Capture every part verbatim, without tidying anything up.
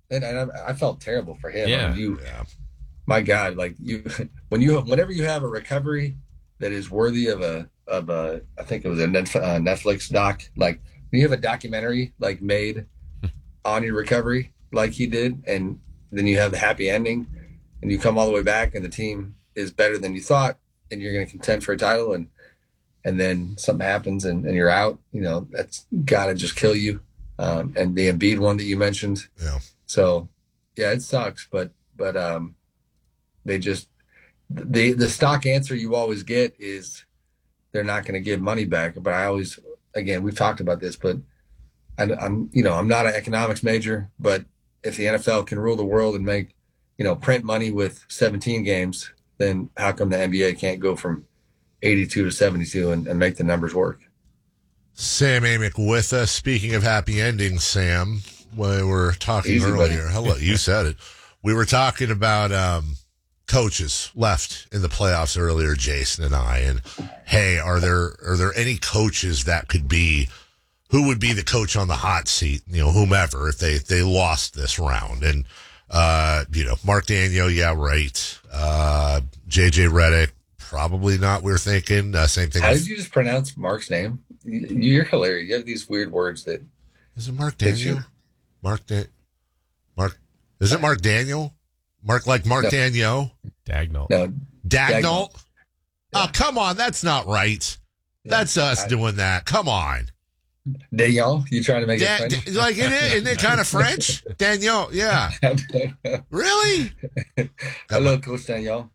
and, and I, I felt terrible for him. I Yeah. mean, you, Yeah. my God, like you, when you, whenever you have a recovery that is worthy of a, of a, I think it was a Net, uh, Netflix doc, like when you have a documentary like made on your recovery, like he did, and then you have the happy ending, and you come all the way back, and the team is better than you thought, and you're going to contend for a title, and and then something happens, and, and you're out. You know, that's got to just kill you. Um, and the Embiid one that you mentioned, Yeah. so yeah, it sucks, but but um, they just the the stock answer you always get is they're not going to give money back. But I always, again, we've talked about this, but I, I'm, you know, I'm not an economics major, but if the N F L can rule the world and make, you know, print money with seventeen games, then how come the N B A can't go from eighty-two to seventy-two and, and make the numbers work? Sam Amick with us. Speaking of happy endings, Sam, we were talking Easy, earlier. buddy. Hello, you said it. We were talking about um, coaches left in the playoffs earlier, Jason and I. And hey, are there are there any coaches that could be? Who would be the coach on the hot seat? You know, whomever if they if they lost this round. And uh, you know, Mark Daniel, yeah, right. Uh, J J Redick, probably not. We're thinking uh, same thing. How with, did you just pronounce Mark's name? You're hilarious. You have these weird words that. Is it Mark Did Daniel? you? Mark da- Mark is it Mark Daniel? Mark like Mark No. Daniel? Dagnall. No, Dagnall? Yeah. Oh, come on, that's not right. That's us I- doing that. Come on. Daniel, you trying to make Da- it da- like it is, isn't it kind of French? Daniel, yeah. funny? Really? Hello, Coach Daniel.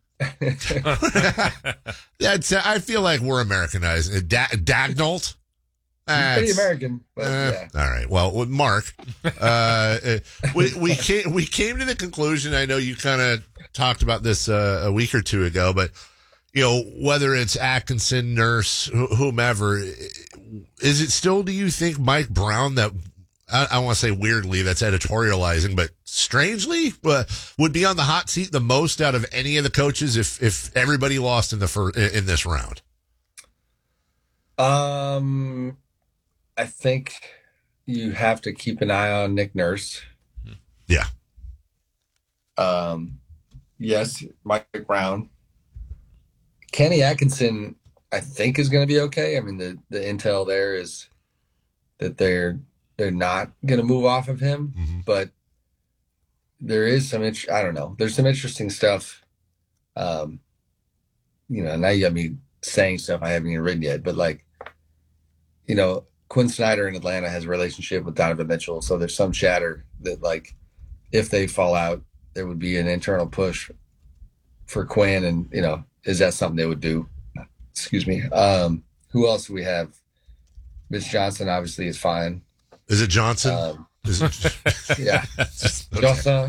That's I feel like we're Americanizing it. Da- Dagnall? Pretty American, but Uh, yeah. All right. Well, with Mark, uh, uh, we we came we came to the conclusion. I know you kind of talked about this uh, a week or two ago, but you know whether it's Atkinson, Nurse, wh- whomever, is it still? Do you think Mike Brown that I, I want to say weirdly that's editorializing, but strangely uh, would be on the hot seat the most out of any of the coaches if if everybody lost in the first in this round? Um, I think you have to keep an eye on Nick Nurse. Yeah. Um, yes, Mike Brown. Kenny Atkinson, I think, is going to be okay. I mean, the, the intel there is that they're they're not going to move off of him, Mm-hmm. but there is some, int- I don't know, there's some interesting stuff. Um, you know, now you got me saying stuff I haven't even written yet, but like, you know, Quinn Snyder in Atlanta has a relationship with Donovan Mitchell. So there's some chatter that like, if they fall out, there would be an internal push for Quinn. And, you know, is that something they would do? Excuse me. Um, who else do we have? Mitch Johnson obviously is fine. Is it Johnson? Um, Is it? yeah. Okay. Johnson.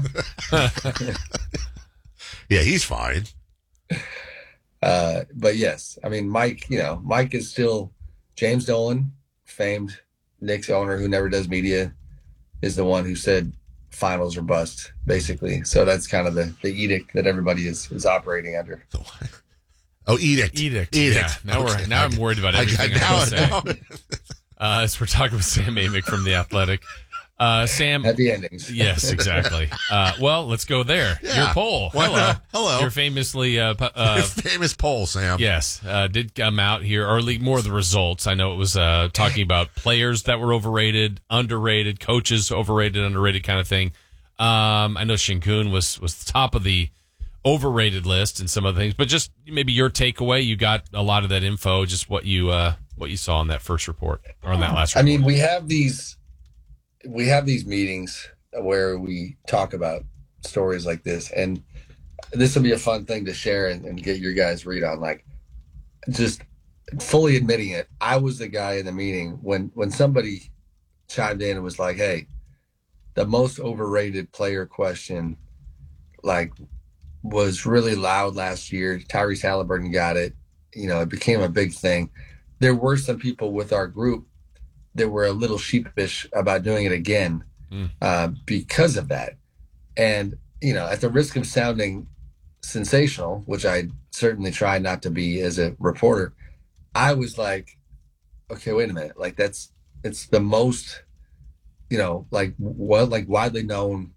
Yeah, he's fine. Uh, but yes, I mean, Mike, you know, Mike is still James Dolan, famed Knicks owner who never does media, is the one who said finals or bust, basically. So that's kind of the, the edict that everybody is, is operating under. Oh, edict. Edict. Edict. Yeah. Now Okay. we're now I'm worried about I everything got I'm now. going to say. now- Uh, as we're talking with Sam Amick from The Athletic. Uh, Sam. Happy endings. Yes, exactly. Uh, well, let's go there. Yeah. Your poll. Why Hello. not? Hello. Your famously, uh, pu- Your uh, famous poll, Sam. yes, uh, did come out here, or at least more of the results. I know it was uh, talking about players that were overrated, underrated, coaches overrated, underrated kind of thing. Um, I know Shinkun was was the top of the overrated list and some other things, but just maybe your takeaway. You got a lot of that info, just what you uh, what you saw on that first report or on that last I report. mean, we have these we have these meetings where we talk about stories like this, and this will be a fun thing to share and, and get your guys' read on. Like, just fully admitting it, I was the guy in the meeting when when somebody chimed in and was like, "Hey, the most overrated player question, like, was really loud last year. Tyrese Halliburton got it. You know, it became a big thing. There were some people with our group that were a little sheepish about doing it again Mm. uh, because of that. And, you know, at the risk of sounding sensational, which I certainly try not to be as a reporter, I was like, okay, wait a minute. Like, that's, it's the most, you know, like what, like widely known